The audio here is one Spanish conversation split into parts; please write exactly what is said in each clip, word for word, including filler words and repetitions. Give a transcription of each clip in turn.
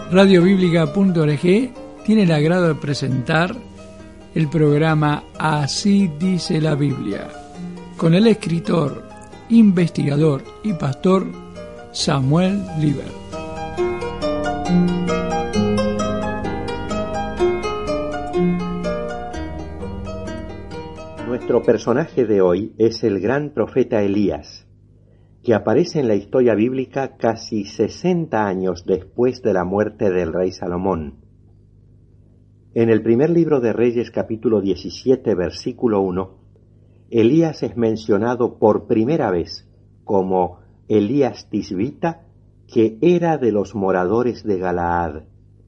radio bíblica punto org tiene el agrado de presentar el programa Así dice la Biblia, con el escritor, investigador y pastor Samuel Liber. Nuestro personaje de hoy es el gran profeta Elías, que aparece en la historia bíblica casi sesenta años después de la muerte del rey Salomón. En el primer libro de Reyes, capítulo diecisiete, versículo uno, Elías es mencionado por primera vez como Elías Tisbita, que era de los moradores de Galaad.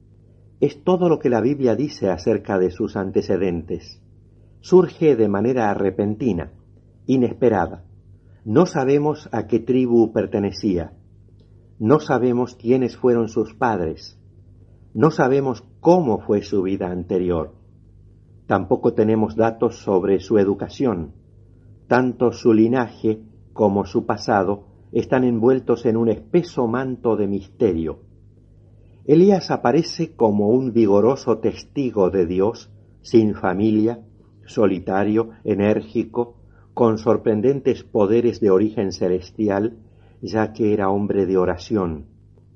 Es todo lo que la Biblia dice acerca de sus antecedentes. Surge de manera repentina, inesperada. No sabemos a qué tribu pertenecía. No sabemos quiénes fueron sus padres. No sabemos cómo fue su vida anterior. Tampoco tenemos datos sobre su educación. Tanto su linaje como su pasado están envueltos en un espeso manto de misterio. Elías aparece como un vigoroso testigo de Dios, sin familia, solitario, enérgico, con sorprendentes poderes de origen celestial, ya que era hombre de oración.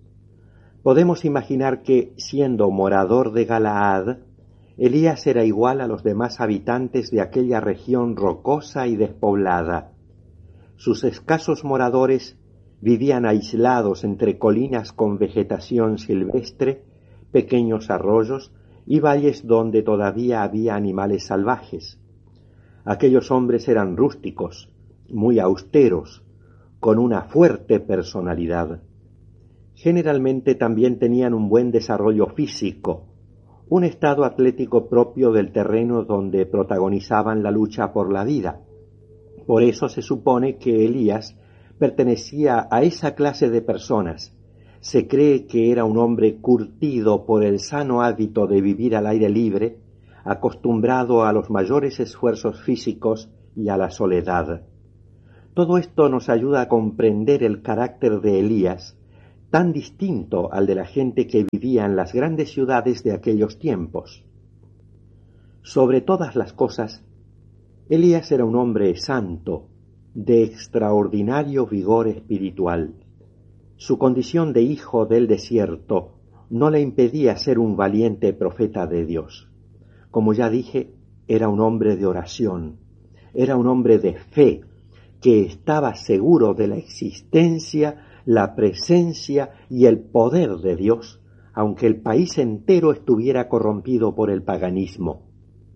Podemos imaginar que, siendo morador de Galaad, Elías era igual a los demás habitantes de aquella región rocosa y despoblada. Sus escasos moradores vivían aislados entre colinas con vegetación silvestre, pequeños arroyos y valles donde todavía había animales salvajes. Aquellos hombres eran rústicos, muy austeros, con una fuerte personalidad. Generalmente también tenían un buen desarrollo físico, un estado atlético propio del terreno donde protagonizaban la lucha por la vida. Por eso se supone que Elías pertenecía a esa clase de personas. Se cree que era un hombre curtido por el sano hábito de vivir al aire libre, acostumbrado a los mayores esfuerzos físicos y a la soledad. Todo esto nos ayuda a comprender el carácter de Elías, tan distinto al de la gente que vivía en las grandes ciudades de aquellos tiempos. Sobre todas las cosas, Elías era un hombre santo, de extraordinario vigor espiritual. Su condición de hijo del desierto no le impedía ser un valiente profeta de Dios. Como ya dije, era un hombre de oración, era un hombre de fe, que estaba seguro de la existencia, la presencia y el poder de Dios, aunque el país entero estuviera corrompido por el paganismo.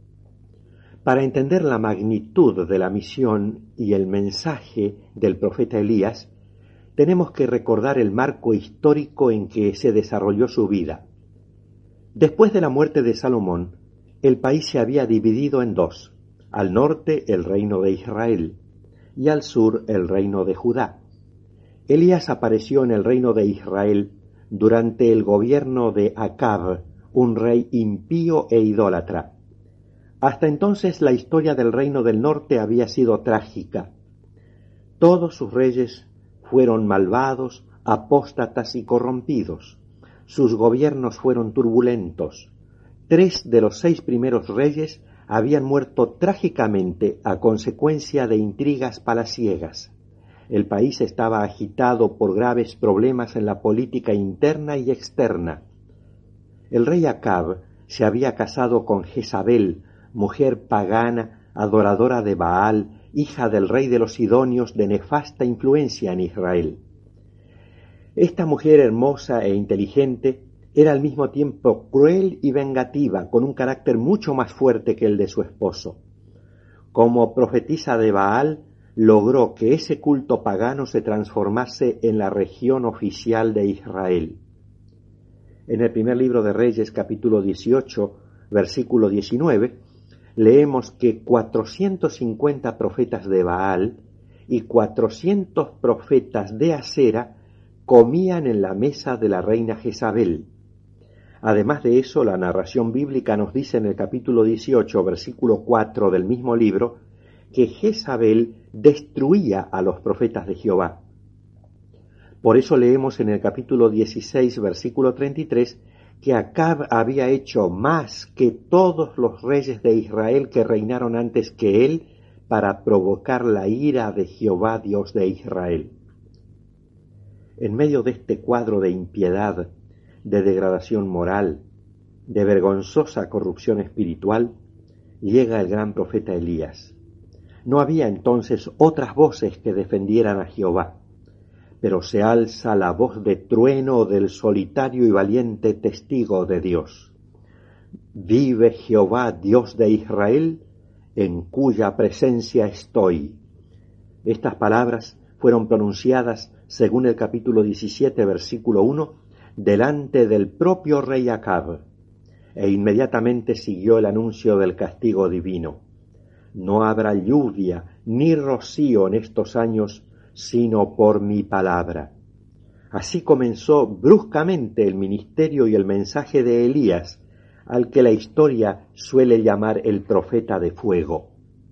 Para entender la magnitud de la misión y el mensaje del profeta Elías, tenemos que recordar el marco histórico en que se desarrolló su vida. Después de la muerte de Salomón, el país se había dividido en dos: al norte el reino de Israel y al sur el reino de Judá. Elías apareció en el reino de Israel durante el gobierno de Acab, un rey impío e idólatra. Hasta entonces la historia del reino del norte había sido trágica. Todos sus reyes fueron malvados, apóstatas y corrompidos. Sus gobiernos fueron turbulentos. Tres de los seis primeros reyes habían muerto trágicamente a consecuencia de intrigas palaciegas. El país estaba agitado por graves problemas en la política interna y externa. El rey Acab se había casado con Jezabel, mujer pagana, adoradora de Baal, hija del rey de los Sidonios de nefasta influencia en Israel. Esta mujer hermosa e inteligente era al mismo tiempo cruel y vengativa, con un carácter mucho más fuerte que el de su esposo. Como profetisa de Baal, logró que ese culto pagano se transformase en la religión oficial de Israel. En el primer libro de Reyes, capítulo dieciocho, versículo diecinueve, leemos que cuatrocientos cincuenta profetas de Baal y cuatrocientos profetas de Asera comían en la mesa de la reina Jezabel. Además de eso, la narración bíblica nos dice en el capítulo dieciocho, versículo cuatro del mismo libro, que Jezabel destruía a los profetas de Jehová. Por eso leemos en el capítulo dieciséis, versículo treinta y tres, que Acab había hecho más que todos los reyes de Israel que reinaron antes que él para provocar la ira de Jehová Dios de Israel. En medio de este cuadro de impiedad, de degradación moral, de vergonzosa corrupción espiritual, llega el gran profeta Elías. No había entonces otras voces que defendieran a Jehová, pero se alza la voz de trueno del solitario y valiente testigo de Dios. Vive Jehová, Dios de Israel, en cuya presencia estoy. Estas palabras fueron pronunciadas, según el capítulo diecisiete, versículo uno, delante del propio rey Acab, e inmediatamente siguió el anuncio del castigo divino. No habrá lluvia ni rocío en estos años, sino por mi palabra. Así comenzó bruscamente el ministerio y el mensaje de Elías, al que la historia suele llamar el profeta de fuego.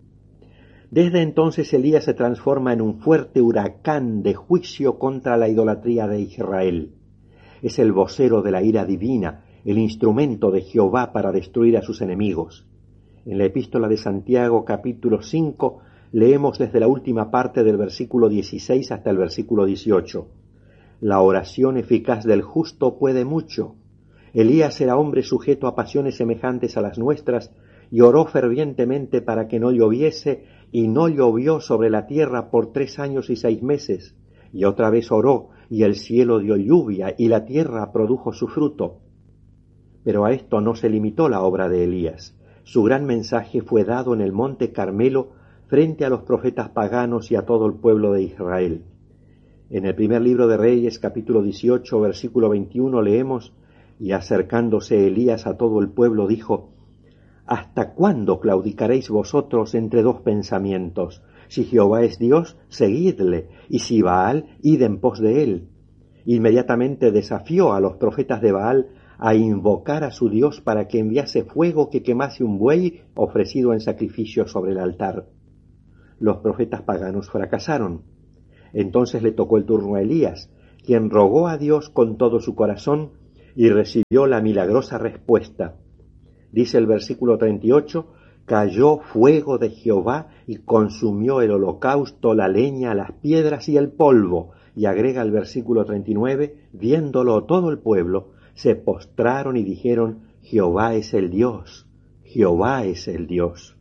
Desde entonces Elías se transforma en un fuerte huracán de juicio contra la idolatría de Israel. Es el vocero de la ira divina, el instrumento de Jehová para destruir a sus enemigos. En la epístola de Santiago, capítulo cinco, leemos desde la última parte del versículo dieciséis hasta el versículo dieciocho. La oración eficaz del justo puede mucho. Elías era hombre sujeto a pasiones semejantes a las nuestras, y oró fervientemente para que no lloviese, y no llovió sobre la tierra por tres años y seis meses. Y otra vez oró, y el cielo dio lluvia, y la tierra produjo su fruto. Pero a esto no se limitó la obra de Elías. Su gran mensaje fue dado en el monte Carmelo, frente a los profetas paganos y a todo el pueblo de Israel. En el primer libro de Reyes, capítulo dieciocho, versículo veintiuno, leemos: y acercándose Elías a todo el pueblo, dijo: ¿hasta cuándo claudicaréis vosotros entre dos pensamientos? Si Jehová es Dios, seguidle, y si Baal, id en pos de él. Inmediatamente desafió a los profetas de Baal a invocar a su Dios para que enviase fuego que quemase un buey ofrecido en sacrificio sobre el altar. Los profetas paganos fracasaron. Entonces le tocó el turno a Elías, quien rogó a Dios con todo su corazón y recibió la milagrosa respuesta. Dice el versículo treinta y ocho, cayó fuego de Jehová y consumió el holocausto, la leña, las piedras y el polvo. Y agrega el versículo treinta y nueve, viéndolo todo el pueblo, se postraron y dijeron: Jehová es el Dios, Jehová es el Dios.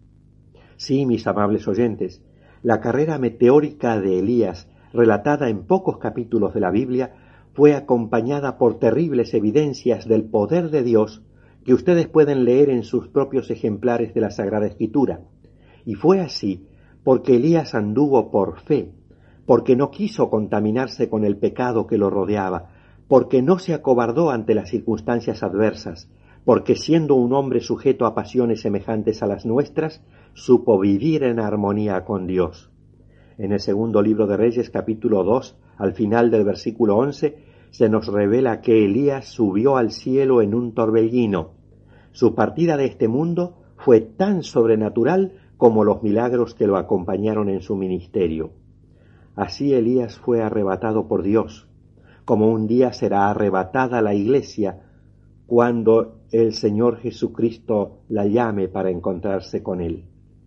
Sí, mis amables oyentes, la carrera meteórica de Elías, relatada en pocos capítulos de la Biblia, fue acompañada por terribles evidencias del poder de Dios que ustedes pueden leer en sus propios ejemplares de la Sagrada Escritura. Y fue así porque Elías anduvo por fe, porque no quiso contaminarse con el pecado que lo rodeaba, porque no se acobardó ante las circunstancias adversas, porque siendo un hombre sujeto a pasiones semejantes a las nuestras, supo vivir en armonía con Dios. En el segundo libro de Reyes, capítulo dos, al final del versículo once, se nos revela que Elías subió al cielo en un torbellino. Su partida de este mundo fue tan sobrenatural como los milagros que lo acompañaron en su ministerio. Así Elías fue arrebatado por Dios, como un día será arrebatada la iglesia cuando el Señor Jesucristo la llame para encontrarse con él.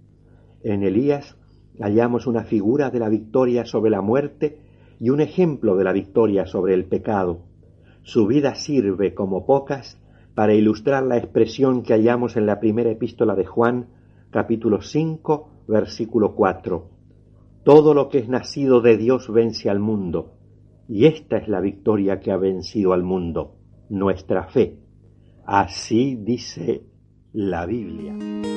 En Elías hallamos una figura de la victoria sobre la muerte y un ejemplo de la victoria sobre el pecado. Su vida sirve como pocas para ilustrar la expresión que hallamos en la primera epístola de Juan, capítulo cinco, versículo cuatro. Todo lo que es nacido de Dios vence al mundo, y esta es la victoria que ha vencido al mundo, nuestra fe. Así dice la Biblia.